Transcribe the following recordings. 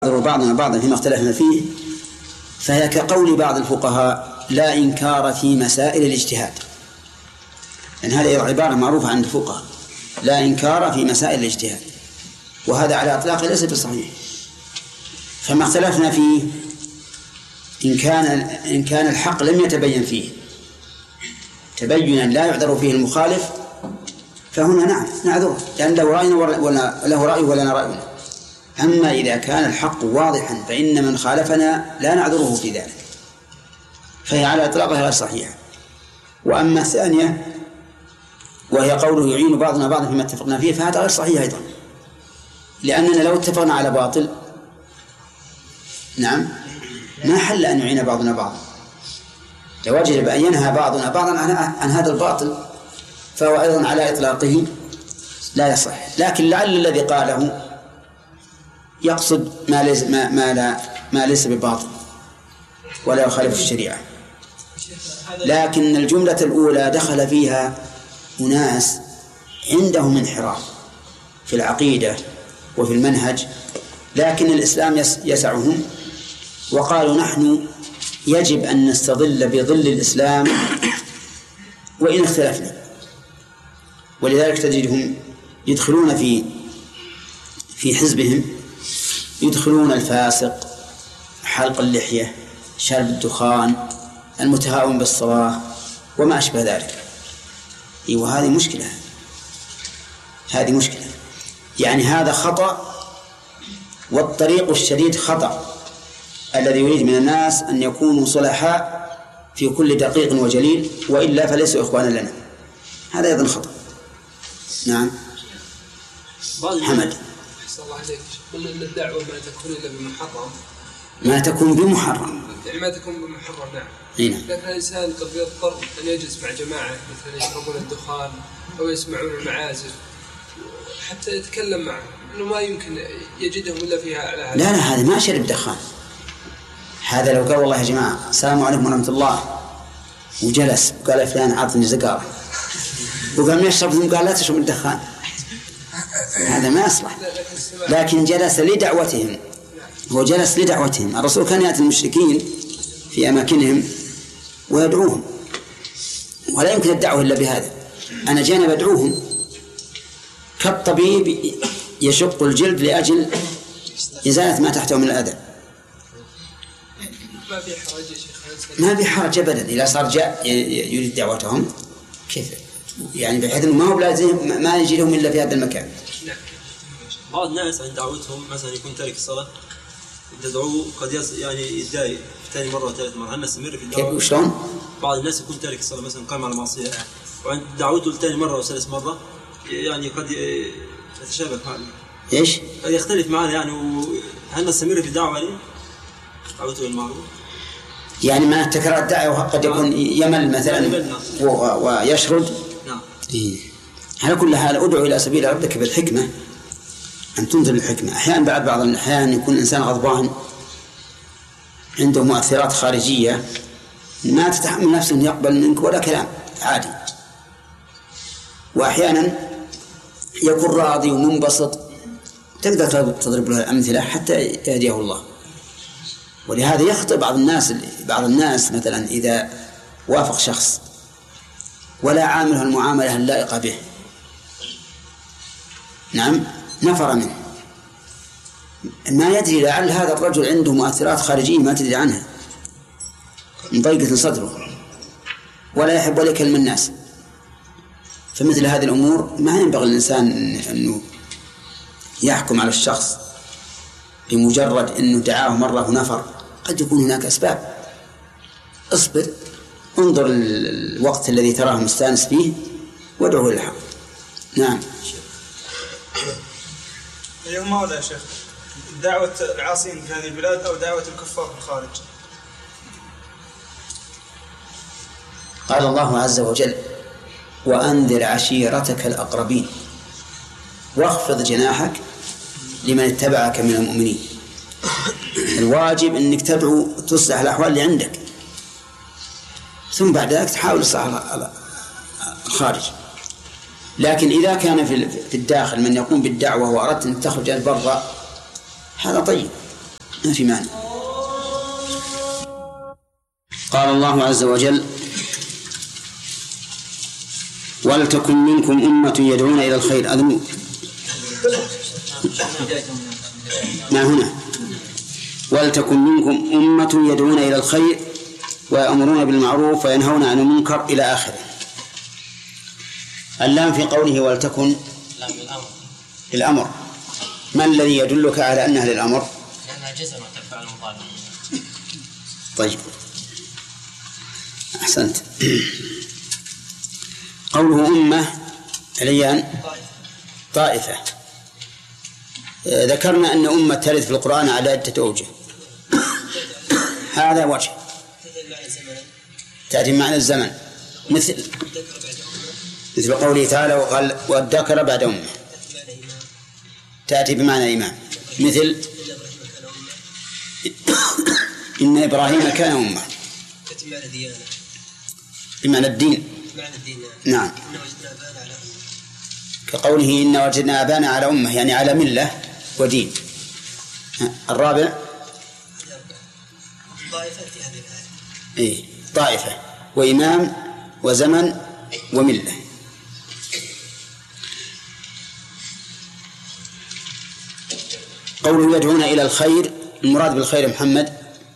بعضنا بعضا فيما اختلفنا فيه، فهي كقول بعض الفقهاء لا إنكار في مسائل الاجتهاد، لأن هذه عبارة معروفة عند الفقهاء، لا إنكار في مسائل الاجتهاد، وهذا على إطلاقه ليس بصحيح. فما اختلفنا فيه إن كان الحق لم يتبين فيه تبينا لا يعذر فيه المخالف، فهنا نعذره، لأن له رأي وله رأي ولنا رأي. أما إذا كان الحق واضحا فإن من خالفنا لا نعذره في ذلك، فهي على إطلاقها غير صحيحة. وأما الثانية وهي قوله يعين بعضنا بعضا فيما اتفقنا فيه، فهذا غير صحيح أيضا، لأننا لو اتفقنا على باطل ما حل أن يعين بعضنا بعضا، لوجب أن ينهى بعضنا بعضا عن هذا الباطل، فهو أيضا على إطلاقه لا يصح. لكن لعل الذي قاله يقصد ما ليس بباطل ولا يخالف الشريعة، لكن الجملة الأولى دخل فيها أناس عندهم انحراف في العقيدة وفي المنهج، لكن الإسلام يسعهم، وقالوا نحن يجب أن نستظل بظل الإسلام وإن اختلفنا. ولذلك تجدهم يدخلون في حزبهم، يدخلون الفاسق، حلق اللحية، شرب الدخان، المتهاون بالصلاة وما أشبه ذلك. وهذه مشكلة، هذه مشكلة، يعني هذا خطأ، والطريق الشديد خطأ الذي يريد من الناس أن يكونوا صلحاء في كل دقيق وجليل، وإلا فليسوا إخوانا لنا، هذا أيضا خطأ. نعم حمد. الله عليك، قلنا أن الدعوة ما تكون إلا بمحرم، ما تكون بمحرم، يعني ما تكون بمحرم. نعم. هنا. لكن الإنسان قد يضطر أن يجلس مع جماعة مثلا يشربون الدخان أو يسمعون المعازف حتى يتكلم معهم، إنه ما يمكن يجدهم إلا فيها على هذا. لا هذا ما شرب دخان، هذا لو قال والله يا جماعة السلام عليكم ورحمة الله وجلس وقال يا فلان عطني سيجارة وقال ما يشربهم، قال لا تشرب الدخان، هذا ما يصلح. لكن جلس لدعوتهم، هو جلس لدعوتهم. الرسول كان يأتي المشركين في أماكنهم ويدعوهم، ولا يمكن الدعوة إلا بهذا. أنا جانا بدعوهم كالطبيب يشق الجلد لأجل إزالة ما تحته من الأذى. ما في حرج أبدا إذا صار جاء يريد دعوتهم، كيف يعني، بحيث ما هو لازم ما يجي لهم إلا في هذا المكان. بعض الناس عند دعوتهم مثلا يكون تارك الصلاة، تدعوه قد يعني يتضايق ثاني مرة وثالث مرة، هل نستمر في الدعوة؟ كيف وشلون؟ بعض الناس يكون تارك الصلاة مثلا قائم على معصية، وعند دعوته الثاني مرة وثالث مرة يعني قد يتشابه معنا. إيش؟ قد يختلف معنا يعني، هل نستمر في الدعوة عليه؟ دعوته المعروف. يعني مع تكرار الدعوة قد يكون يمل مثلا ويشرد. نعم. على كل حال ادعو إلى سبيل ربك بالحكمة، أن تنزل الحكمة. أحيانا بعض الأحيان يكون الإنسان غضبان عنده مؤثرات خارجية ما تتحمل نفسه أن يقبل منك ولا كلام عادي، وأحيانا يكون راضي ومنبسط، تقدر تضرب له الأمثلة حتى يهديه الله. ولهذا يخطئ بعض الناس مثلا إذا وافق شخص ولا عامله المعاملة اللائقة به، نعم، نفر منه، ما يدري لعل هذا الرجل عنده مؤثرات خارجية ما تدري عنها، مضيقة صدره ولا يحب ولا يكلم الناس. فمثل هذه الأمور ما ينبغي الإنسان أنه يحكم على الشخص بمجرد أنه دعاه مرة ونفر، قد يكون هناك أسباب. اصبر، انظر الوقت الذي تراه مستانس فيه وادعه إلى الحق. نعم. اليوم ماذا يا شيخ، دعوة العاصين في هذه البلاد أو دعوة الكفار في الخارج؟ قال الله عز وجل وأنذر عشيرتك الأقربين واخفض جناحك لمن اتبعك من المؤمنين. الواجب أنك تدعو تصلح الأحوال اللي عندك، ثم بعد ذلك تحاول تصلح الخارج. لكن إذا كان في الداخل من يقوم بالدعوة وأردت أن تخرج البر، هذا طيب. ما في معنى. قال الله عز وجل: ولتكن منكم أمة يدعون إلى الخير. أذن ما هنا ولتكن منكم أمة يدعون إلى الخير ويأمرون بالمعروف وينهون عن المنكر إلى آخره. اللام في قوله ولتكن للأمر، ما الذي يدلك على أنها للأمر؟ لأنها جزم وتفعل مضارع. طيب أحسنت. قوله أمة عليان طائفة. ذكرنا أن أمة ترد في القرآن على عدة أوجه، هذا وجه تأتي معنى الزمن، مثل قوله تعالى: والذكر بعد أمة، تأتي بمعنى إمام، مثل إن إبراهيم كان أمة، بمعنى الدين. نعم، كقوله إن وجدنا آبانا على أمة، يعني على ملة ودين. الرابع طائفة وإمام وزمن وملة. قوله يدعون إلى الخير، المراد بالخير محمد؟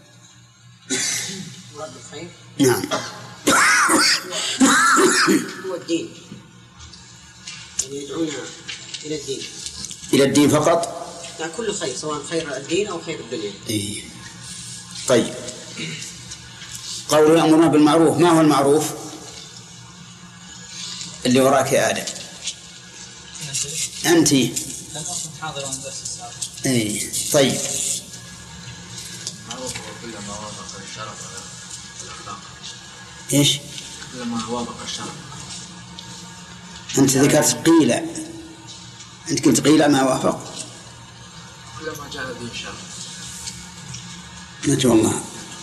المراد بالخير نعم هو الدين، يعني يدعون إلى الدين، إلى الدين فقط؟ يعني كل خير، سواء خير الدين أو خير الدنيا. طيب، قوله يأمرون بالمعروف، ما هو المعروف اللي وراك يا آدم؟ أنت طيب. إيش؟ كلما وافق الشرع. أنت ذكرت قيلة، أنت قلت قيلة ما وافق. كلما جاء به الشرع. نجو الله.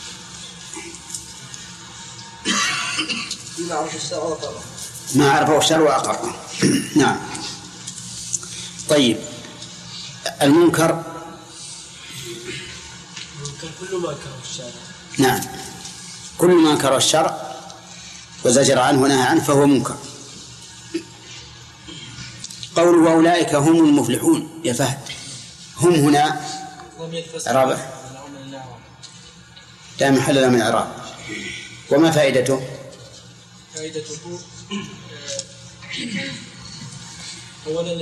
ما عرفه الشرع وأقره. نعم. طيب، المنكر كل ما كره الشرع. نعم، كل ما كره الشرع وزجر عنه ونهى عنه فهو منكر. قول وأولئك هم المفلحون، يا فهد، هم هنا إعرابه لا محل له من إعراب. وما فائدته؟ فائدته أولا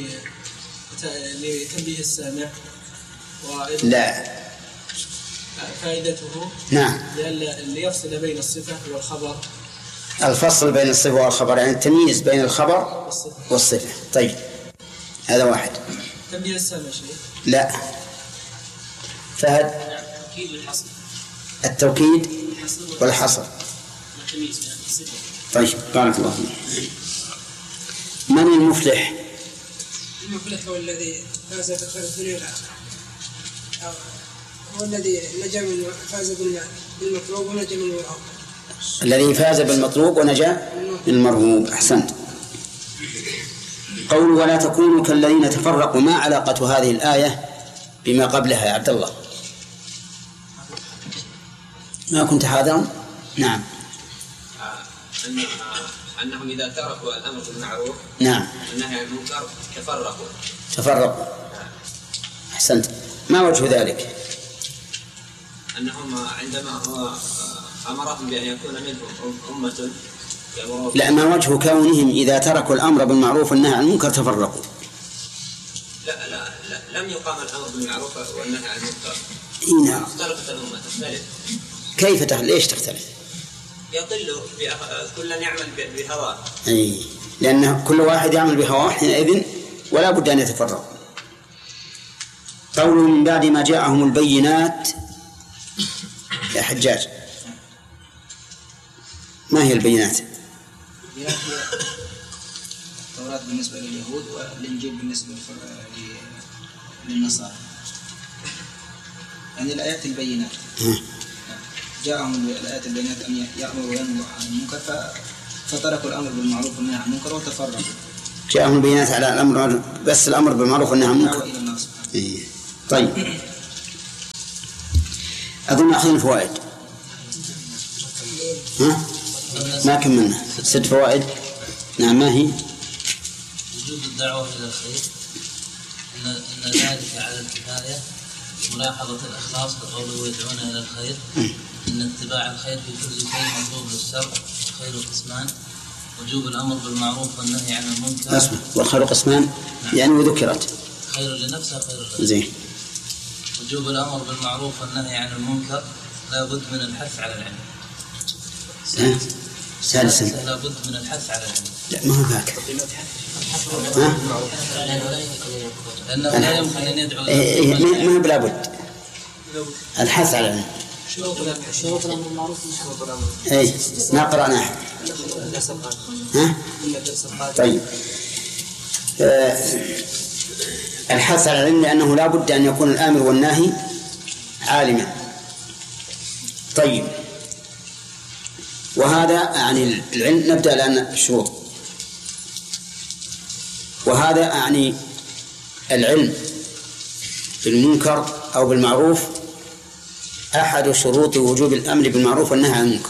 لتنبيه السامع، لا فائدته نعم ليفصل بين الصفة والخبر. الفصل بين الصفة والخبر، يعني التمييز بين الخبر والصفة. طيب، هذا واحد. تنبيه السامع شيء؟ لا. فهد؟ التوكيد والحصر. التوكيد والحصر. طيب، بارك الله فيك. من المفلح؟ المفلح هو الذي فاز بخير الدنيا والآخرة، هو الذي نجا من فاز بالمطلوب ونجا من المرهوب. الذي فاز بالمطلوب ونجا من المرهوب. أحسنت. قول ولا تكونوا كالذين تفرقوا، ما علاقة هذه الآية بما قبلها يا عبد الله؟ ما كنت حاضرا؟ نعم. أنهم إذا تركوا الأمر بالمعروف نعم والنهي عن المنكر تفرقوا. أحسنت. ما وجه ذلك؟ أنهم عندما هو أمرهم بأن يكون منهم أمة يأمرون. لا، ما وجه كونهم إذا تركوا الأمر بالمعروف والنهي عن المنكر تفرقوا؟ لا لم يقام الأمر بالمعروف والنهي عن المنكر. نعم. اختلفت الأمة، تختلف. كيف ليش تختلف؟ يضل كل يعمل بهواه. لأن كل واحد يعمل بهواه حينئذ ولا بد أن يتفرقوا. قوله من بعد ما جاءهم البينات، يا حجاج ما هي البينات؟ التوراة بالنسبة لليهود والإنجيل بالنسبة للنصارى، يعني الآيات البينات. جاءهم الآيات البينات أن يأمروا وينهوا عن المنكر فتركوا الأمر بالمعروف والنهي عن المنكر وتفرقوا. جاءهم البينات على الأمر، بس الأمر بالمعروف والنهي عن المنكر. إلى الله سبحانه. طيب، أظن أخذنا الفوائد. ها؟ ما كملنا 6 فوائد. نعم، ما هي؟ وجوب الدعوة إلى الخير، إن ذلك على الكفاية، ملاحظة الإخلاص بقوله يدعون إلى الخير، إن اتباع الخير في كل شيء مطلوب للشرع، الخير قسمان، وجوب الأمر بالمعروف والنهي عن المنكر. أسمع، والخير قسمان يعني وذكرت خير لنفسه خير لغيره. زين. وجوب الأمر بالمعروف والنهي عن المنكر لا بد من الحث على العلم. سادسا لا بد من الحث على العلم. لا، ما هو ذاك. لأنه لا يمكن أن يدعو ما هو بلا بد الحث على العلم. شروط الأمر بالمعروف. أي ما قرأناه. ها؟ طيب. الحث على العلم لأنه لا بد أن يكون الآمر والناهي عالما. طيب، وهذا يعني العلم. نبدأ الآن الشروط. وهذا يعني العلم بالمنكر أو بالمعروف أحد شروط وجوب الأمر بالمعروف والنهي عن المنكر.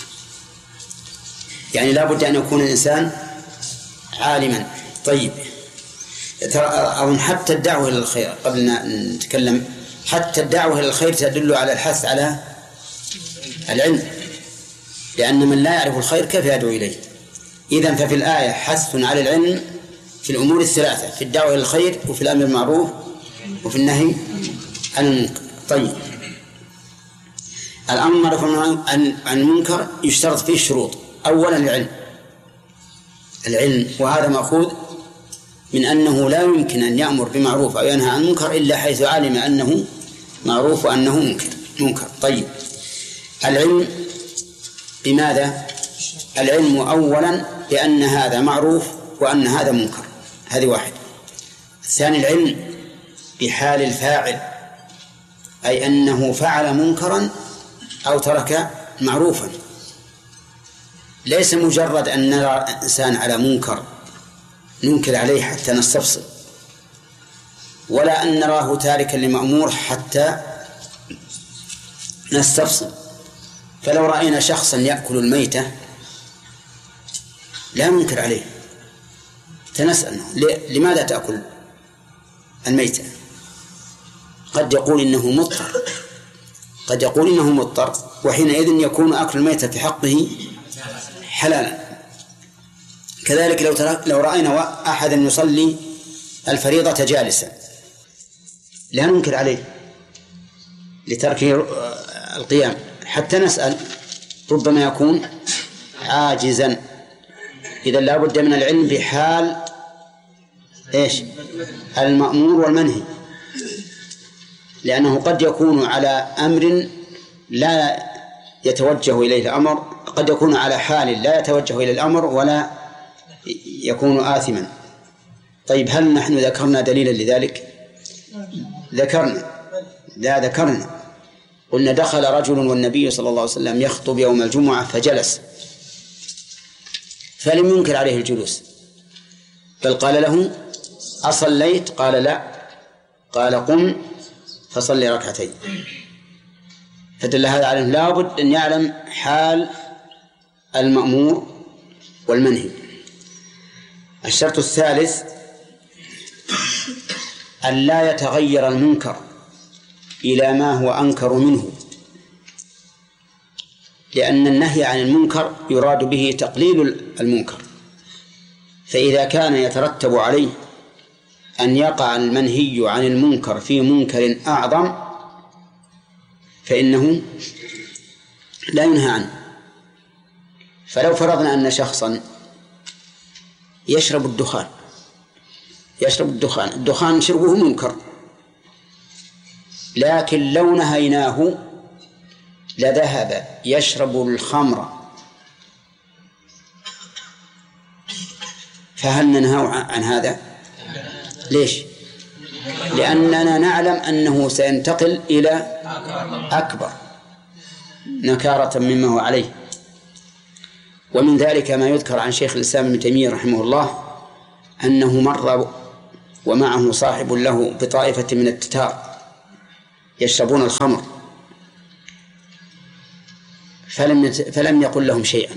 يعني لا بد أن يكون الإنسان عالما. طيب، أظن حتى الدعوة إلى الخير قبل أن نتكلم، حتى الدعوة إلى الخير تدل على الحث على العلم، لأن من لا يعرف الخير كيف يدعو إليه؟ إذن ففي الآية حث على العلم في الأمور الثلاثة، في الدعوة إلى الخير وفي الأمر بالمعروف وفي النهي عن المنكر. طيب، الأمر بالمعروف عن المنكر يشترط فيه شروط. أولا العلم، وهذا مأخوذ من أنه لا يمكن أن يأمر بمعروف أو ينهى عن منكر إلا حيث علم أنه معروف وأنه منكر. طيب، العلم بماذا؟ العلم أولا بأن هذا معروف وأن هذا منكر، هذه واحد. الثاني العلم بحال الفاعل، أي أنه فعل منكرا أو ترك معروفا، ليس مجرد أن نرى إنسان على منكر ننكر عليه حتى نستفصل، ولا أن نراه تاركا لمأمور حتى نستفصل. فلو رأينا شخصا يأكل الميتة لا ننكر عليه، تنسأله لماذا تأكل الميتة؟ قد يقول إنه مضطر، وحينئذ يكون أكل الميتة في حقه حلالا. كذلك لو رأينا أحدا يصلي الفريضة جالسا لا ننكر عليه لترك القيام حتى نسأل، ربما يكون عاجزا. إذا لا بد من العلم بحال المأمور والمنهي، لأنه قد يكون على أمر لا يتوجه إليه الأمر، قد يكون على حال لا يتوجه إلى الأمر ولا يكون آثما. طيب، هل نحن ذكرنا دليلا لذلك؟ ذكرنا. قلنا دخل رجل والنبي صلى الله عليه وسلم يخطب يوم الجمعة فجلس، فلم ينكر عليه الجلوس، بل قال له أصليت؟ قال لا، قال قم فصلي ركعتين. فدل هذا على لا بد أن يعلم حال المأمور والمنهي. الشرط الثالث أن لا يتغير المنكر إلى ما هو أنكر منه، لأن النهي عن المنكر يراد به تقليل المنكر، فإذا كان يترتب عليه أن يقع المنهي عن المنكر في منكر أعظم فإنه لا ينهى عنه. فلو فرضنا أن شخصا يشرب الدخان شربه منكر، لكن لو نهيناه لذهب يشرب الخمر، فهل ننهى عن هذا؟ ليش؟ لأننا نعلم أنه سينتقل إلى أكبر نكارة مما هو عليه. ومن ذلك ما يذكر عن شيخ الإسلام ابن تيمية رحمه الله أنه مر ومعه صاحب له بطائفة من التتار يشربون الخمر، فلم يقل لهم شيئا.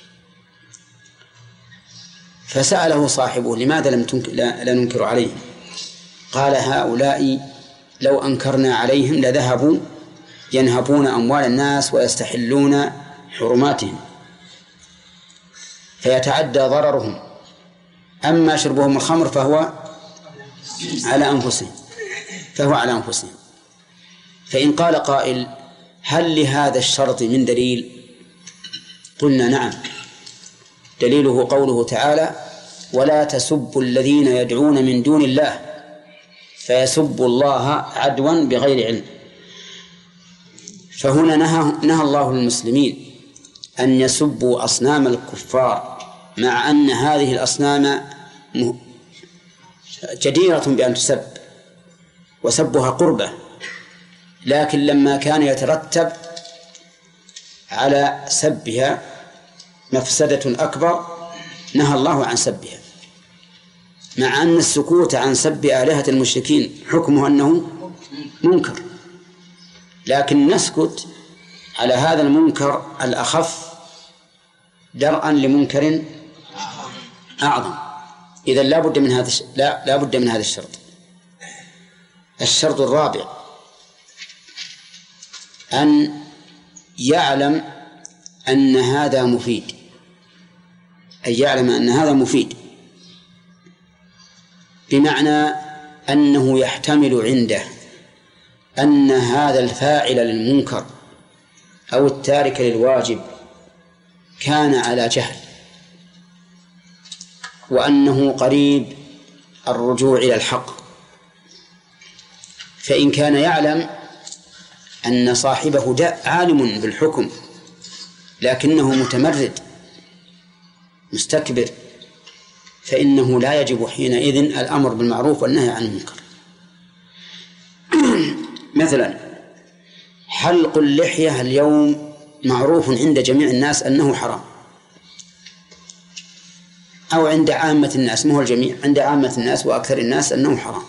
فسأله صاحبه: لماذا لا ننكر عليهم؟ قال: هؤلاء لو أنكرنا عليهم لذهبوا ينهبون أموال الناس ويستحلون حرماتهم فيتعدى ضررهم، أما شربهم الخمر فهو على أنفسهم. فإن قال قائل: هل لهذا الشرط من دليل؟ قلنا: نعم، دليله قوله تعالى: ولا تسبوا الذين يدعون من دون الله فيسبوا الله عدوا بغير علم. فهنا نهى الله المسلمين أن يسبوا أصنام الكفار، مع أن هذه الأصنام جديرة بأن تسب وسبها قربة، لكن لما كان يترتب على سبها مفسدة أكبر نهى الله عن سبها، مع أن السكوت عن سب آلهة المشركين حكمه أنه منكر، لكن نسكت على هذا المنكر الأخف درءا لمنكر أعظم. إذن لا بد من هذا الشرط. الشرط الرابع أن يعلم أن هذا مفيد، بمعنى أنه يحتمل عنده أن هذا الفاعل للمنكر أو التارك للواجب كان على جهل، وأنه قريب الرجوع إلى الحق. فإن كان يعلم أن صاحبه عالم بالحكم لكنه متمرد مستكبر، فإنه لا يجب حينئذ الأمر بالمعروف والنهي عن المنكر. مثلا حلق اللحية اليوم معروف عند جميع الناس أنه حرام، أو عند عامة الناس، ما هو الجميع، عند عامة الناس وأكثر الناس أنه حرام،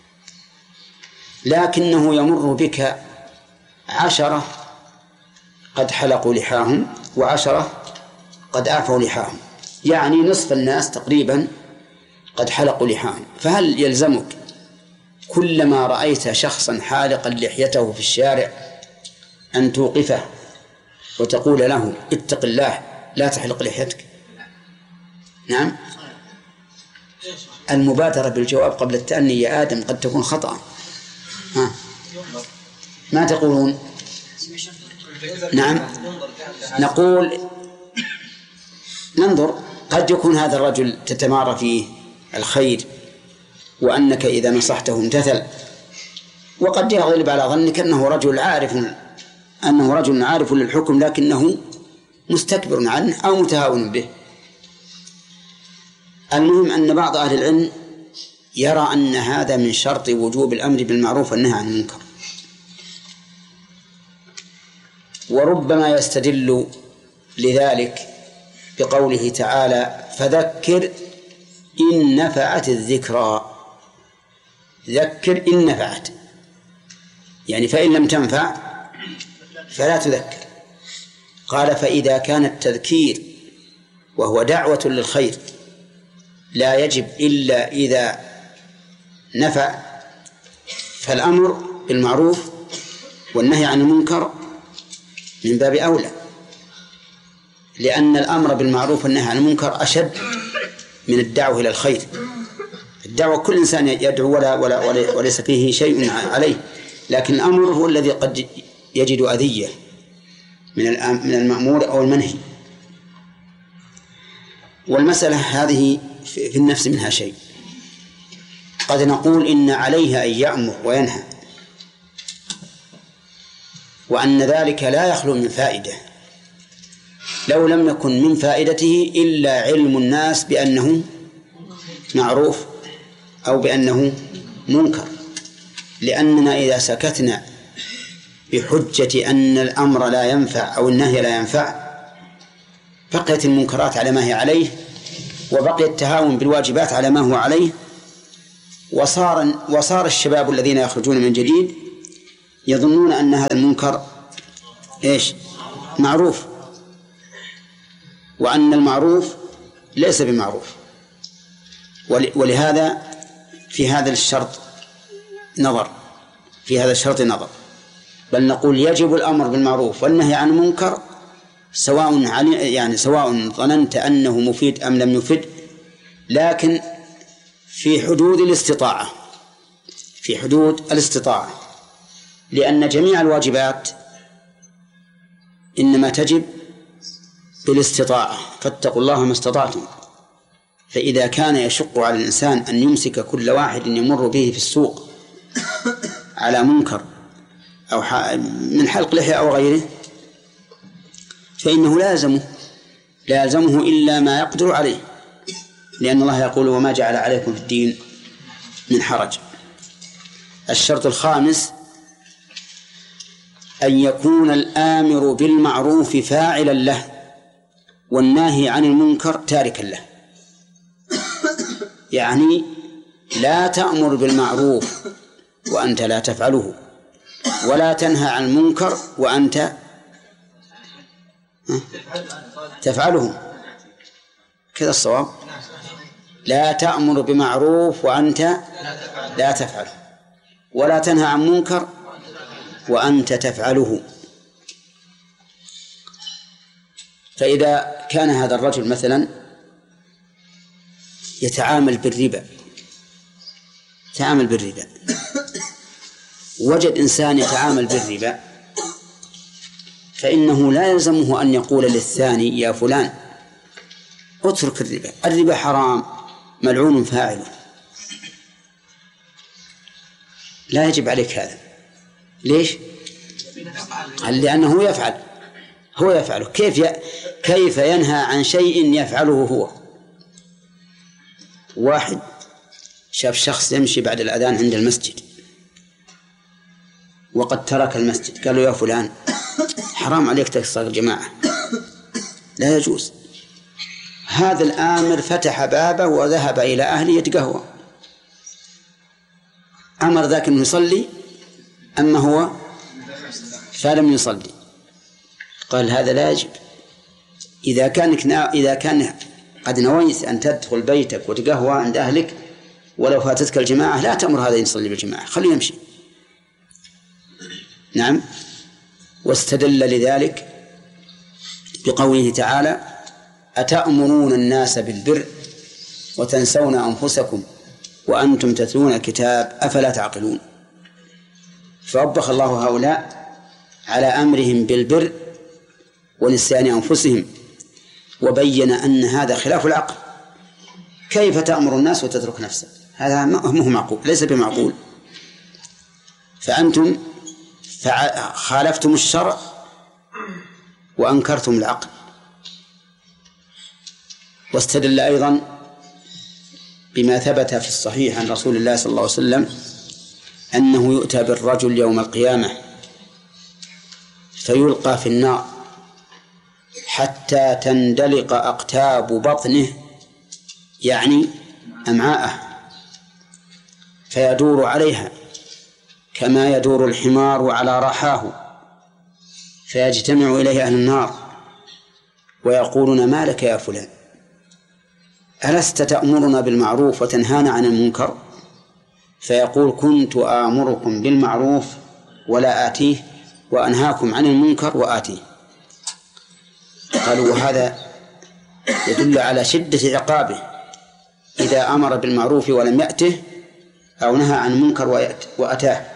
لكنه يمر بك 10 قد حلقوا لحاهم و10 قد أعفوا لحاهم، يعني نصف الناس تقريبا قد حلقوا لحاهم. فهل يلزمك كلما رأيت شخصا حالقا لحيته في الشارع أن توقفه وتقول له: اتق الله لا تحلق لحيتك؟ نعم. المبادرة بالجواب قبل التأني يا آدم قد تكون خطأ. ما تقولون؟ نعم، نقول ننظر، قد يكون هذا الرجل تتمارى فيه الخير وأنك إذا نصحته امتثل، وقد يغلب على ظنك أنه رجل عارف للحكم لكنه مستكبر عنه أو متهاون به. المهم أن بعض أهل العلم يرى أن هذا من شرط وجوب الأمر بالمعروف والنهي عن المنكر، وربما يستدل لذلك بقوله تعالى: فذكر إن نفعت الذكرى. ذكر إن نفعت، يعني فإن لم تنفع فلا تذكر. قال: فإذا كان التذكير وهو دعوة للخير لا يجب إلا إذا نفع، فالأمر بالمعروف والنهي عن المنكر من باب أولى، لأن الأمر بالمعروف والنهي عن المنكر أشد من الدعوة إلى الخير. الدعوة كل إنسان يدعو وليس فيه شيء عليه، لكن الأمر هو الذي قد يجد أذية من المأمور أو المنهي. والمسألة هذه في النفس منها شيء، قد نقول إن عليه أن يأمر وينهى، وأن ذلك لا يخلو من فائدة، لو لم يكن من فائدته إلا علم الناس بأنه معروف أو بأنه منكر. لأننا إذا سكتنا بحجة أن الأمر لا ينفع أو النهي لا ينفع بقيت المنكرات على ما هي عليه، وبقي التهاون بالواجبات على ما هو عليه، وصار الشباب الذين يخرجون من جديد يظنون أن هذا المنكر معروف، وأن المعروف ليس بمعروف. ولهذا في هذا الشرط نظر، بل نقول يجب الأمر بالمعروف والنهي عن المنكر سواء ظننت أنه مفيد أم لم يفد، لكن في حدود الاستطاعة، لأن جميع الواجبات إنما تجب بالاستطاعة، فاتقوا الله ما استطعتم. فإذا كان يشق على الإنسان أن يمسك كل واحد يمر به في السوق على منكر أو من حلق لحية أو غيره، فإنه لا يلزمه إلا ما يقدر عليه، لأن الله يقول وما جعل عليكم في الدين من حرج. الشرط الخامس أن يكون الآمر بالمعروف فاعلا له والناهي عن المنكر تاركا له. يعني لا تأمر بالمعروف وأنت لا تفعله، ولا تنهى عن المنكر وأنت تفعله. كذا الصواب، لا تأمر بمعروف وأنت لا تفعله، ولا تنهى عن منكر وأنت تفعله. فإذا كان هذا الرجل مثلا يتعامل بالربا، وجد إنسان يتعامل بالربا، فإنه لا يلزمه أن يقول للثاني يا فلان اترك الربا حرام ملعون فاعله. لا يجب عليك هذا. ليش؟ لأنه هو يفعله. كيف ينهى عن شيء يفعله هو؟ واحد شاف شخص يمشي بعد الأذان عند المسجد وقد ترك المسجد، قال له يا فلان حرام عليك تكسر الجماعة، لا يجوز. هذا الآمر فتح بابه وذهب إلى أهله يتقهوى، أمر ذاك أنه يصلي، أما هو فلم يصلي. قال هذا لا يجب. إذا كان قد نويت أن تدخل بيتك وتقهوى عند أهلك ولو فاتتك الجماعة، لا تأمر هذا يصلي بالجماعة، خليه يمشي. نعم. واستدل لذلك بقوله تعالى أتأمرون الناس بالبر وتنسون أنفسكم وأنتم تتلون الكتاب أفلا تعقلون. فوبخ الله هؤلاء على أمرهم بالبر ونسيان أنفسهم، وبين أن هذا خلاف العقل. كيف تأمر الناس وتترك نفسك؟ هذا ما هو معقول، ليس بمعقول. فأنتم خالفتم الشرع وأنكرتم العقل. واستدل أيضا بما ثبت في الصحيح عن رسول الله صلى الله عليه وسلم أنه يؤتى بالرجل يوم القيامة فيلقى في النار حتى تندلق أقتاب بطنه، يعني أمعاءه، فيدور عليها كما يدور الحمار على رحاه، فيجتمع إليه أهل النار ويقولون ما لك يا فلان، ألست تأمرنا بالمعروف وتنهانا عن المنكر؟ فيقول كنت آمركم بالمعروف ولا آتيه وأنهاكم عن المنكر وآتيه. قالوا وهذا يدل على شدة عقابه إذا أمر بالمعروف ولم يأته أو نهى عن المنكر وأتاه.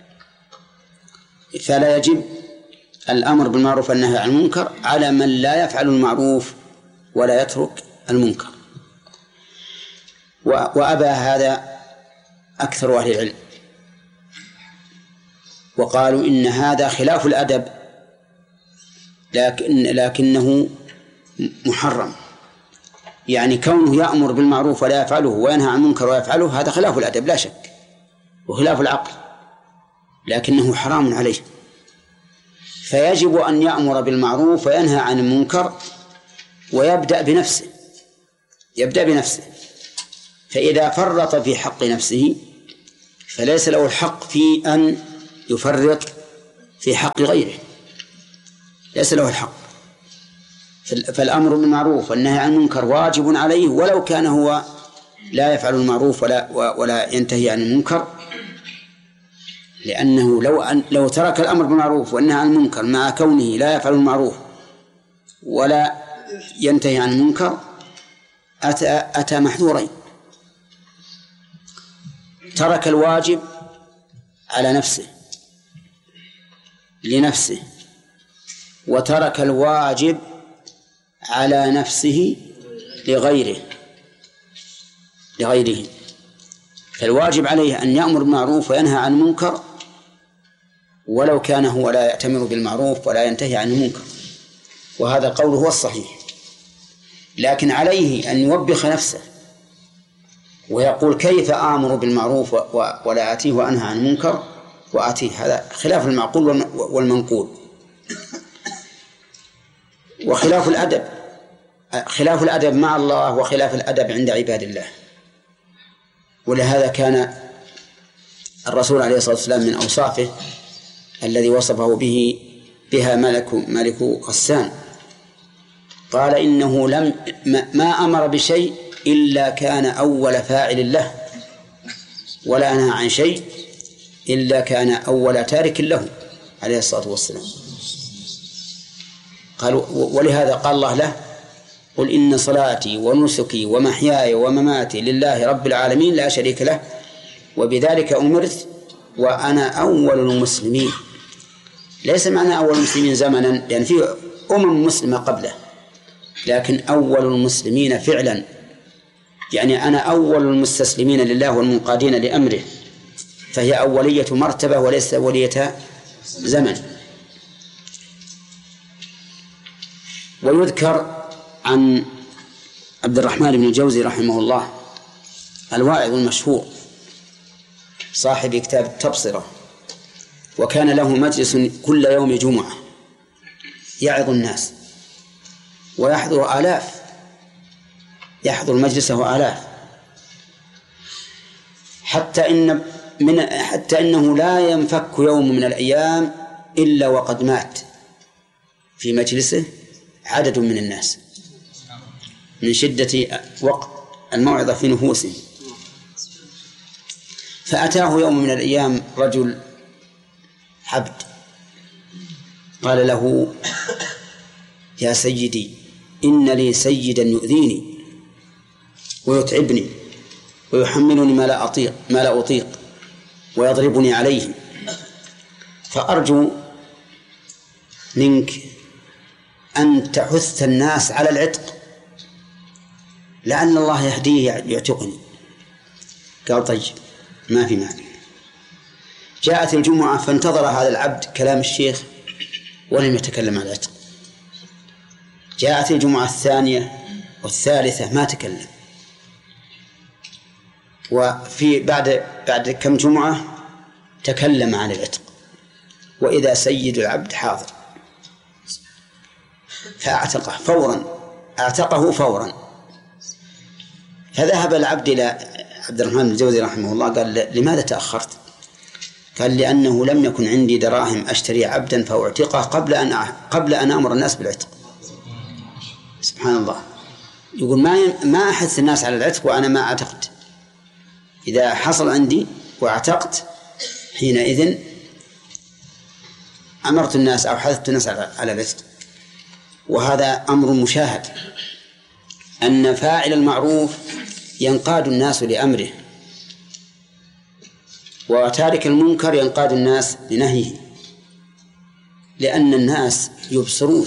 فلا يجب الأمر بالمعروف والنهي عن المنكر على من لا يفعل المعروف ولا يترك المنكر. وأبى هذا أكثر أهل العلم، وقالوا إن هذا خلاف الأدب، لكنه محرم. يعني كونه يأمر بالمعروف ولا يفعله وينهى عن المنكر ويفعله هذا خلاف الأدب لا شك، وخلاف العقل، لكنه حرام عليه. فيجب أن يأمر بالمعروف وينهى عن المنكر ويبدأ بنفسه. فإذا فرط في حق نفسه فليس له الحق في أن يفرط في حق غيره، ليس له الحق. فالأمر بالمعروف والنهي عن المنكر واجب عليه ولو كان هو لا يفعل المعروف ولا ينتهي عن المنكر، لأنه لو ترك الأمر بالمعروف والنهي عن المنكر مع كونه لا يفعل المعروف ولا ينتهي عن المنكر أتى محذورين. ترك الواجب على نفسه لنفسه، وترك الواجب على نفسه لغيره. فالواجب عليه أن يأمر بالمعروف وينهى عن المنكر ولو كان هو لا يأتمر بالمعروف ولا ينتهي عن المنكر، وهذا القول هو الصحيح. لكن عليه أن يوبخ نفسه ويقول كيف آمر بالمعروف ولا آتيه وأنهى عن المنكر وآتيه، هذا خلاف المعقول والمنقول. وخلاف الأدب، خلاف الأدب مع الله وخلاف الأدب عند عباد الله. ولهذا كان الرسول عليه الصلاة والسلام من أوصافه الذي وصفه بها ملك غسان، قال إنه ما أمر بشيء إلا كان أول فاعل له، ولا نهى عن شيء إلا كان أول تارك له عليه الصلاة والسلام. ولهذا قال الله له قل إن صلاتي ونسكي ومحياي ومماتي لله رب العالمين لا شريك له وبذلك أمرت وأنا أول المسلمين. ليس معنى أول المسلمين زمنا، لأن في مسلمة قبله، لكن أول المسلمين فعلا، يعني أنا أول المستسلمين لله والمنقادين لأمره، فهي أولية مرتبة وليس أولية زمن. ويذكر عن عبد الرحمن بن الجوزي رحمه الله الواعظ المشهور صاحب كتاب التبصرة، وكان له مجلس كل يوم جمعة يعظ الناس ويحضر آلاف، يحضر مجلسه آلاف، حتى إنه لا ينفك يوم من الأيام إلا وقد مات في مجلسه عدد من الناس من شدة وقت الموعظة في نفوسهم. فأتاه يوم من الأيام رجل عبد قال له يا سيدي إن لي سيدا يؤذيني ويتعبني ويحملني ما لا أطيق ويضربني عليه، فأرجو منك أن تحث الناس على العتق لعل الله يهديه يعتقني. قال طيب ما في مانع. جاءت الجمعة فانتظر هذا العبد كلام الشيخ ولم يتكلم عن العتق. جاءت الجمعة الثانية والثالثة ما تكلم. وفي بعد كم جمعة تكلم عن العتق، وإذا سيد العبد حاضر فأعتقه فورا. فذهب العبد إلى عبد الرحمن الجوزي رحمه الله قال لماذا تأخرت؟ قال لأنه لم يكن عندي دراهم أشتري عبدا فأعتقه قبل أن أمر الناس بالعتق. سبحان الله، يقول ما أحث الناس على العتق وأنا ما أعتقد. إذا حصل عندي واعتقت حينئذ أمرت الناس أو حثت الناس على العتق. وهذا أمر مشاهد أن فاعل المعروف ينقاد الناس لأمره، وتارك المنكر ينقاد الناس لنهيه، لأن الناس يبصرون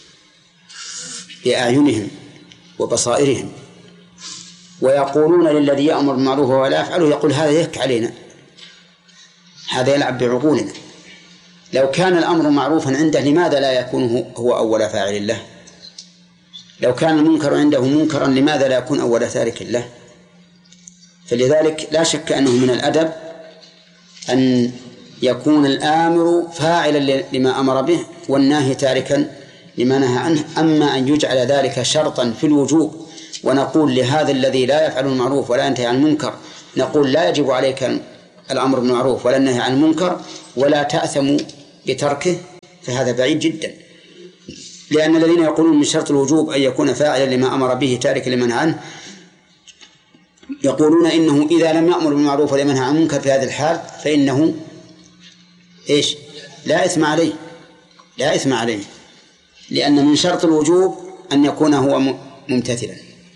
بأعينهم وبصائرهم ويقولون للذي يأمر بالمعروف ولا يفعله يقول هذا يهك علينا، هذا يلعب بعقولنا. لو كان الأمر معروفا عنده لماذا لا يكون هو أول فاعل له؟ لو كان المنكر عنده منكرا لماذا لا يكون أول تارك له؟ فلذلك لا شك أنه من الأدب أن يكون الآمر فاعلا لما أمر به والناهي تاركا لما نهى عنه. أما أن يجعل ذلك شرطا في الوجوب ونقول لهذا الذي لا يفعل المعروف ولا ينتهي عن المنكر نقول لا يجب عليك الأمر بالمعروف ولا النهي عن المنكر ولا تأثم بتركه، فهذا بعيد جدا. لأن الذين يقولون من شرط الوجوب أن يكون فاعلا لما أمر به تاركا لما نهى عنه يقولون إنه إذا لم يأمر بالمعروف ولا ينهى عن المنكر في هذه الحال فإنه إيش؟ لا إثم عليه، لا إثم عليه، لأن من شرط الوجوب أن يكون هو ممتثلا.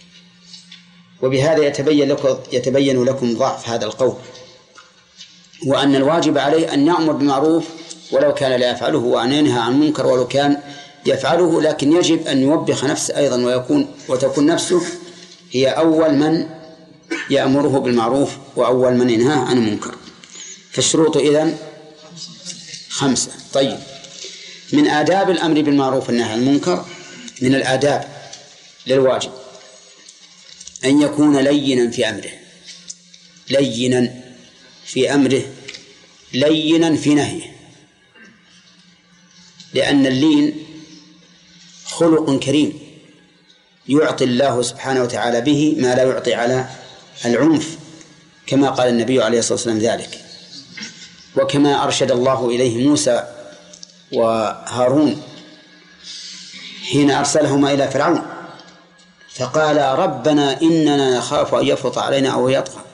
وبهذا يتبين لكم ضعف هذا القول، وأن الواجب عليه أن يأمر بالمعروف ولو كان لا يفعله، وأن ينهى عن المنكر ولو كان يفعله، لكن يجب أن يوبخ نفسه أيضا وتكون نفسه هي أول من يأمره بالمعروف وأول من ينهى عن المنكر. فالشروط إذن 5. طيب، من آداب الأمر بالمعروف والنهي عن المنكر، من الآداب للواجب أن يكون لينا في أمره، لينا في أمره، لينا في نهيه، لأن اللين خلق كريم يعطي الله سبحانه وتعالى به ما لا يعطي على العنف، كما قال النبي عليه الصلاة والسلام ذلك، وكما أرشد الله إليه موسى وهارون حين أرسلهما إلى فرعون فقال ربنا إننا نخاف أن يفرط علينا أو يطغى.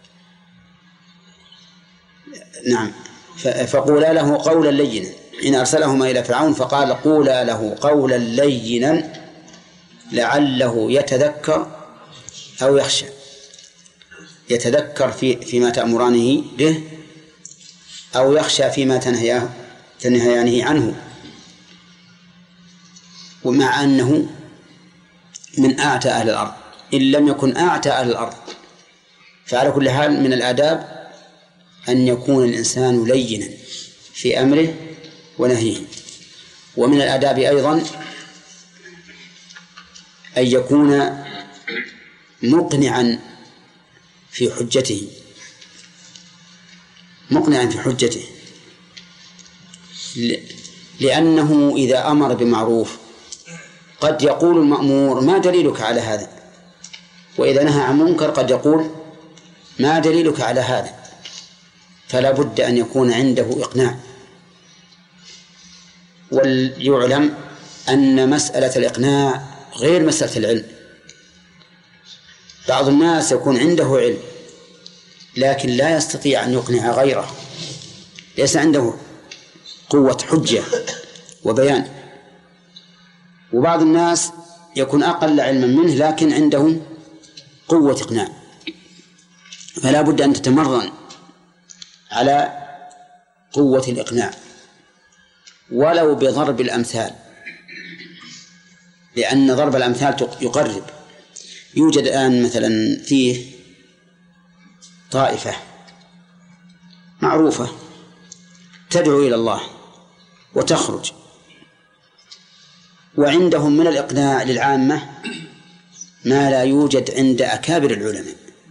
نعم، فقولا له قولا لينا. حين أرسلهما إلى فرعون فقال قولا له قولا لينا لعله يتذكر أو يخشى، يتذكر فيما تأمرانه به أو يخشى فيما تنهيانه عنه. ومع أنه من أعتى أهل الأرض، إن لم يكن أعتى أهل الأرض، فعلى كل حال من الآداب أن يكون الإنسان لينا في أمره ونهيه. ومن الآداب أيضا أن يكون مقنعا في حجته، مقنعا في حجته، لأنه إذا أمر بمعروف قد يقول المأمور ما دليلك على هذا، وإذا نهى عن منكر قد يقول ما دليلك على هذا، فلا بد أن يكون عنده إقناع. وليعلم أن مسألة الإقناع غير مسألة العلم. بعض الناس يكون عنده علم لكن لا يستطيع أن يقنع غيره، ليس عنده قوة حجة وبيان. وبعض الناس يكون أقل علما منه لكن عنده قوة إقناع، فلا بد أن تتمرن على قوة الإقناع ولو بضرب الأمثال، لأن ضرب الأمثال يقرب. يوجد الآن مثلا فيه طائفة معروفة تدعو إلى الله وتخرج، وعندهم من الإقناع للعامة ما لا يوجد عند أكابر العلماء،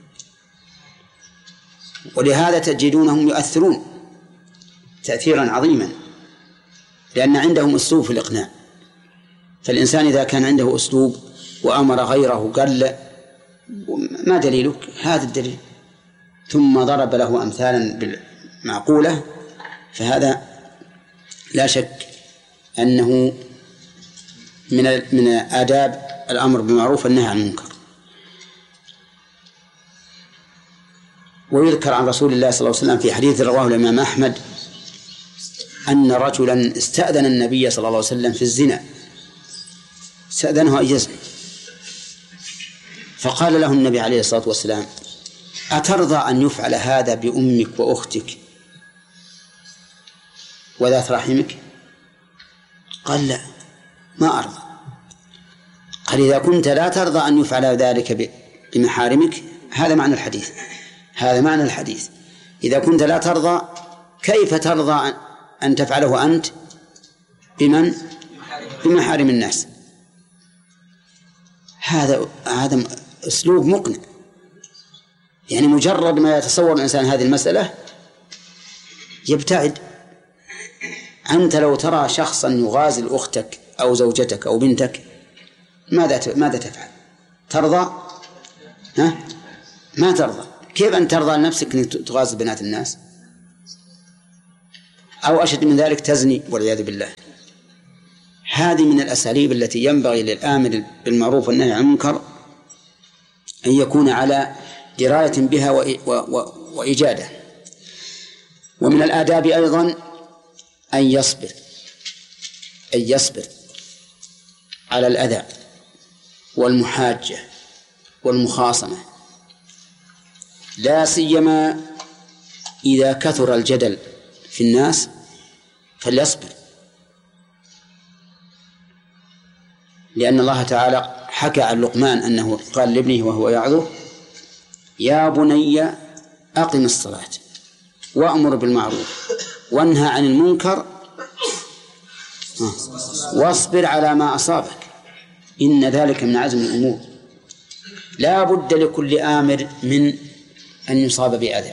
ولهذا تجدونهم يؤثرون تأثيرا عظيما، لأن عندهم أسلوب في الإقناع. فالإنسان إذا كان عنده أسلوب وأمر غيره قال له ما دليلك؟ هذا الدليل، ثم ضرب له أمثالا معقولة، فهذا لا شك أنه من آداب الأمر بالمعروف والنهي عن المنكر. ويذكر عن رسول الله صلى الله عليه وسلم في حديث رواه الإمام أحمد أن رجلا استأذن النبي صلى الله عليه وسلم في الزنا، استأذنه أن يزني، فقال له النبي عليه الصلاة والسلام أترضى أن يفعل هذا بأمك وأختك وذات رحمك؟ قال لا، ما أرضى. قال إذا كنت لا ترضى أن يفعل ذلك بمحارمك، هذا معنى الحديث، هذا معنى الحديث. إذا كنت لا ترضى كيف ترضى أن تفعله أنت بمن؟ بمحارم الناس. هذا أسلوب مقنع، يعني مجرد ما يتصور الإنسان هذه المسألة يبتعد. أنت لو ترى شخصا يغازل أختك أو زوجتك أو بنتك ماذا تفعل؟ ترضى؟ ها؟ ما ترضى. كيف أن ترضى لنفسك أن تغازل بنات الناس؟ أو أشد من ذلك تزني والعياذ بالله. هذه من الأساليب التي ينبغي للآمر بالمعروف والنهي عن المنكر أن يكون على دراية بها وإجادة. ومن الآداب أيضا أن يصبر على الأذى والمحاجة والمخاصمة، لا سيما إذا كثر الجدل في الناس فليصبر، لأن الله تعالى حكى عن لقمان أنه قال لابنه وهو يعظه: يا بني أقم الصلاة وأمر بالمعروف وانهى عن المنكر واصبر على ما أصابك إن ذلك من عزم الأمور. لا بد لكل آمر من أن يصاب بأذى،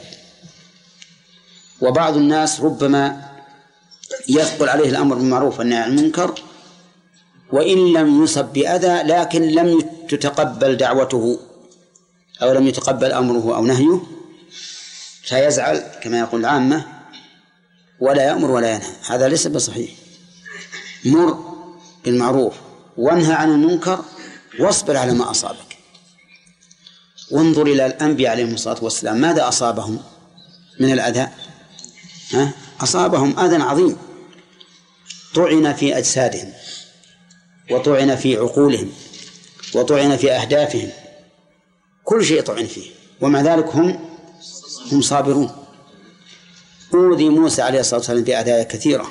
وبعض الناس ربما يثقل عليه الأمر بالمعروف والنهي عن المنكر وإن لم يصب بأذى، لكن لم تتقبل دعوته أو لم يتقبل أمره أو نهيه، فيزعل كما يقول العامة ولا يأمر ولا ينهى. هذا ليس بصحيح. مر بالمعروف وانهى عن المنكر واصبر على ما أصابك. وانظر إلى الأنبياء عليهم الصلاة والسلام ماذا أصابهم من الأذى؟ أصابهم أذى عظيم، طعن في أجسادهم وطعن في عقولهم وطعن في أهدافهم، كل شيء طعن فيه، ومع ذلك هم صابرون. أوذي موسى عليه الصلاة والسلام بأذى كثيرة،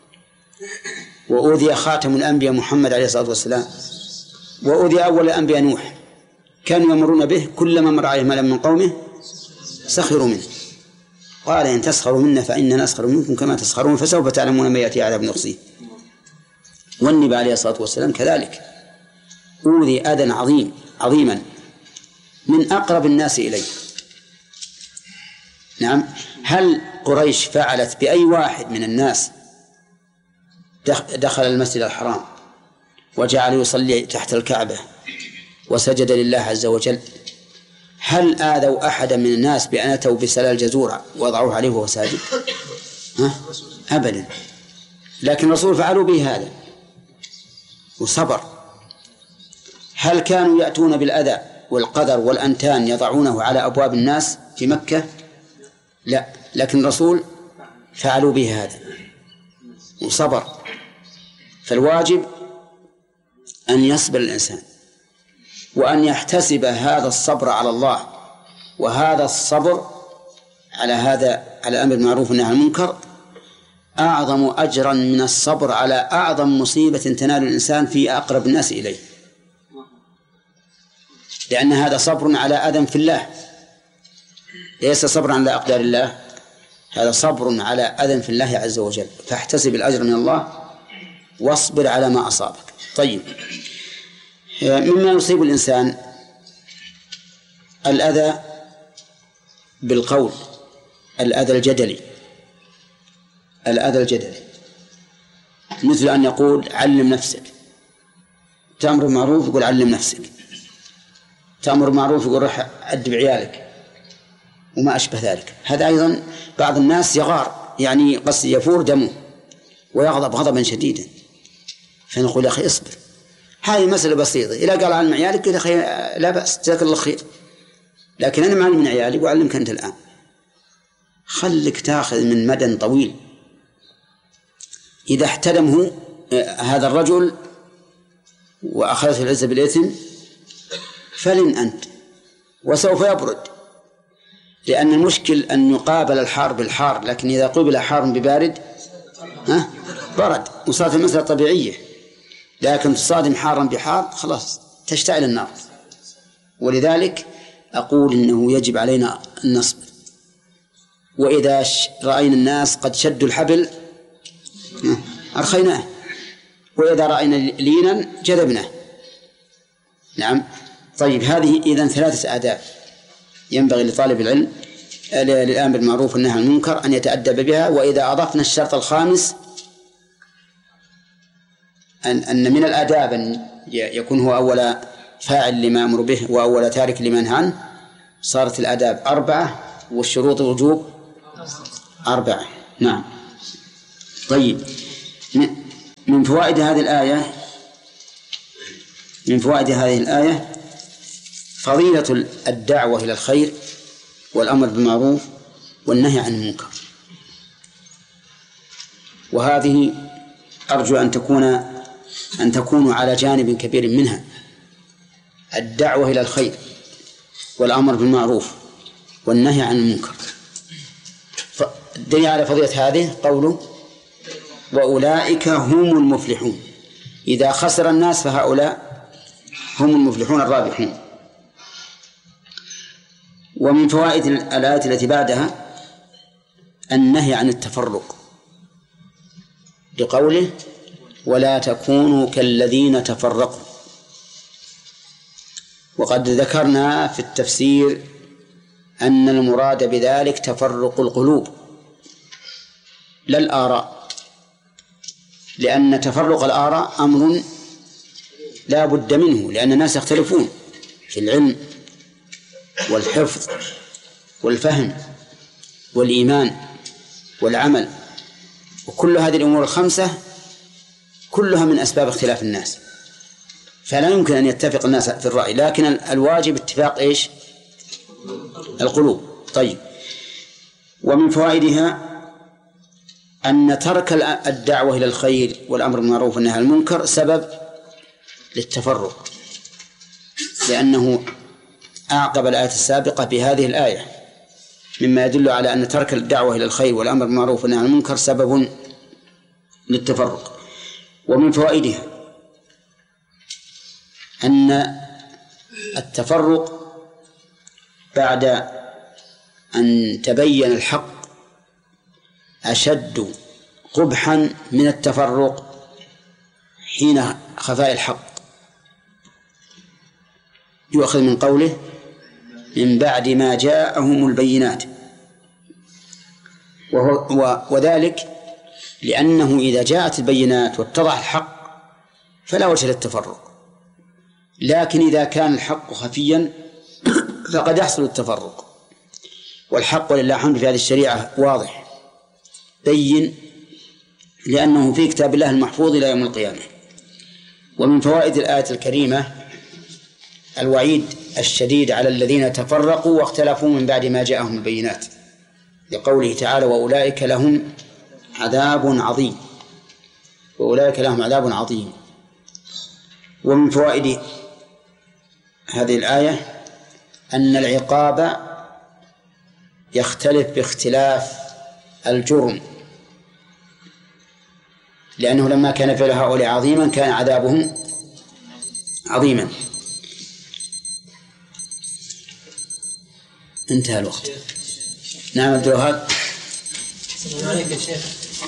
وأوذي خاتم الأنبياء محمد عليه الصلاة والسلام، وأوذي أول الأنبياء نوح، كانوا يمرون به كلما مر عليه ملأ من قومه سخروا منه، قال إن تسخروا منا فإننا نسخر منكم كما تسخرون فسوف تعلمون ما يأتي عذاب نخزيه. والنبي عليه الصلاة والسلام كذلك أوذي أذى عظيما من أقرب الناس إليه. نعم، هل قريش فعلت بأي واحد من الناس دخل المسجد الحرام وجعل يصلي تحت الكعبة وسجد لله عز وجل، هل آذوا أحدا من الناس بأن أتوا بسلال جزورة وضعوه عليه وهو ساجد؟ أبدا. لكن الرسول فعلوا به هذا وصبر. هل كانوا يأتون بالأذى والقدر والأنتان يضعونه على أبواب الناس في مكة؟ لا، لكن الرسول فعلوا به هذا وصبر. فالواجب أن يصبر الإنسان وأن يحتسب هذا الصبر على الله، وهذا الصبر على الأمر بالمعروف والنهي عن المنكر أعظم أجرا من الصبر على أعظم مصيبة تنال الإنسان في أقرب الناس إليه، لأن هذا صبر على أذى في الله، ليس صبر على أقدار الله، هذا صبر على أذى في الله عز وجل. فاحتسب الأجر من الله واصبر على ما أصابك. طيب، مما يصيب الإنسان الأذى بالقول، الأذى الجدلي، مثل أن يقول علم نفسك، تأمر بالمعروف يقول علم نفسك، تأمر بالمعروف يقول روح أدب عيالك، وما أشبه ذلك. هذا أيضا بعض الناس يغار، يعني قصد يفور دمه ويغضب غضبا شديدا، فنقول يا أخي اصبر، هذه مسألة بسيطة، إذا قال علم عيالك يا أخي لا بأس، جزاك الله خير، لكن أنا معلم من عيالي وأعلمك أنت الآن، خلك تأخذ من مدى طويل. إذا احتدمه هذا الرجل وأخذته العزة بالإثم فلن أنت، وسوف يبرد، لأن المشكل أن يقابل الحار بالحار، لكن إذا قبل حار ببارد برد، وصارت المسألة طبيعية. لكن تصادم حارا بحار خلاص تشتعل النار. ولذلك أقول إنه يجب علينا أن نصبر، وإذا رأينا الناس قد شدوا الحبل أرخيناه، وإذا رأينا لينا جذبناه. نعم. طيب، هذه إذن 3 آداب ينبغي لطالب العلم للآمر بالمعروف والنهي عن المنكر أن يتأدب بها. وإذا أضفنا الشرط الخامس أن من الآداب أن يكون هو أول فاعل لما أمر به وأول تارك لما نهى عنه، صارت الآداب 4 والشروط الوجوب 4. نعم. طيب، من فوائد هذه الآية فضيلة الدعوة إلى الخير والأمر بالمعروف والنهي عن المنكر، وهذه أرجو أن تكونوا على جانب كبير منها، الدعوة إلى الخير والأمر بالمعروف والنهي عن المنكر. الدليل على فضيلة هذه قوله وأولئك هم المفلحون، إذا خسر الناس فهؤلاء هم المفلحون الرابحون. ومن فوائد الآية التي بعدها النهي عن التفرق لقوله ولا تكونوا كالذين تفرقوا. وقد ذكرنا في التفسير أن المراد بذلك تفرق القلوب لا الآراء، لأن تفرق الآراء أمر لا بد منه، لأن الناس يختلفون في العلم والحفظ والفهم والإيمان والعمل، وكل هذه الأمور الخمسة كلها من أسباب اختلاف الناس، فلا يمكن أن يتفق الناس في الرأي، لكن الواجب اتفاق إيش؟ القلوب. طيب، ومن فوائدها أن ترك الدعوة إلى الخير والأمر بالمعروف والنهي عن المنكر سبب للتفرق، لأنه أعقب الآية السابقة بهذه الآية، مما يدل على أن ترك الدعوة إلى الخير والأمر بالمعروف والنهي عن المنكر سبب للتفرق. ومن فوائدها أن التفرق بعد أن تبين الحق أشد قبحا من التفرق حين خفاء الحق، يؤخذ من قوله من بعد ما جاءهم البينات، وذلك لأنه إذا جاءت البينات واتضح الحق فلا وجه للتفرق، لكن إذا كان الحق خفيا فقد يحصل التفرق، والحق ولله الحمد في هذه الشريعة واضح بين، لأنه في كتاب الله المحفوظ إلى يوم القيامة. ومن فوائد الآية الكريمة الوعيد الشديد على الذين تفرقوا واختلفوا من بعد ما جاءهم البينات، لقوله تعالى وأولئك لهم عذاب عظيم، وأولئك لهم عذاب عظيم. ومن فوائد هذه الآية أن العقاب يختلف باختلاف الجرم، لأنه لما كان فعل هؤلاء عظيما كان عذابهم عظيما. انتهى الوقت. نعم عبد الوهاب. أحسن الله عليك يا شيخ.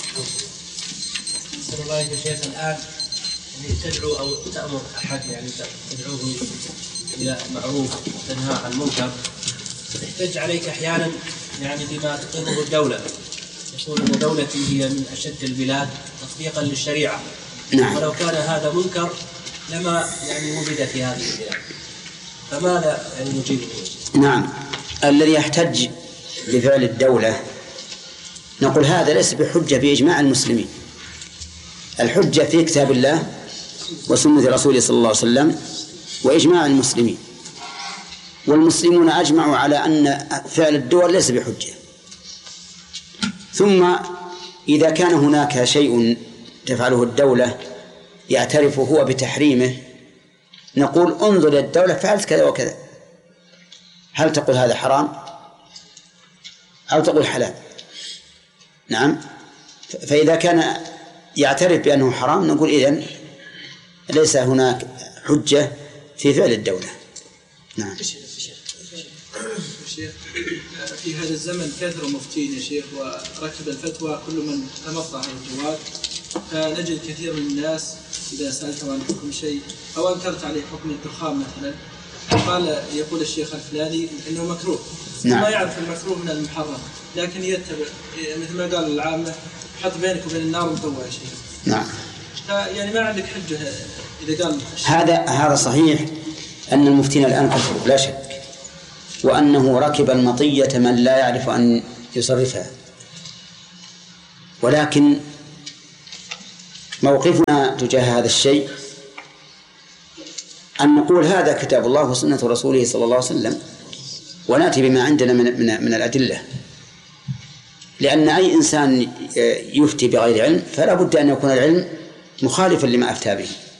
أحسن الله عليك يا شيخ. الآن تدعو أو تأمر أحد، يعني تدعوه إلى معروف وتنهى عن المنكر، تحتج عليك أحيانا يعني بما تقره الدولة، يقول أن دولتي هي من أشد البلاد تطبيقا للشريعة. نعم. ولو كان هذا منكر لما يعني وجد في هذه البلاد، فماذا يعني نجيبه؟ نعم، الذي يحتج بفعل الدولة نقول هذا ليس بحجة بإجماع المسلمين، الحجة في كتاب الله وسنة رسوله صلى الله عليه وسلم وإجماع المسلمين، والمسلمون أجمعوا على أن فعل الدول ليس بحجة. ثم إذا كان هناك شيء تفعله الدولة يعترف هو بتحريمه نقول انظر للدولة فعلت كذا وكذا، هل تقول هذا حرام أو تقول حلال؟ نعم. فإذا كان يعترف بأنه حرام نقول إذن ليس هناك حجة في فعل الدولة. نعم. في هذا الزمن كثر مفتين يا شيخ، وركب الفتوى كل من تمطع على الجوال، فنجد كثير من الناس إذا سألته عن حكم شيء أو أنكرت عليه حكم الدخان مثلا يقول الشيخ الفلاني إنه مكروه. نعم. ما يعرف المكروه من المحرم، لكن يتبع مثل ما قال العامة حط بينك وبين النار مطوع يا شيخ. نعم. يعني ما عندك حجة إذا قال هذا صحيح أن المفتين الآن كثروا لا شك، وأنه ركب المطية من لا يعرف أن يصرفها، ولكن موقفنا تجاه هذا الشيء أن نقول هذا كتاب الله وسنة رسوله صلى الله عليه وسلم، ونأتي بما عندنا من الأدلة، لأن أي إنسان يفتي بغير علم فلا بد أن يكون العلم مخالفا لما أفتى به.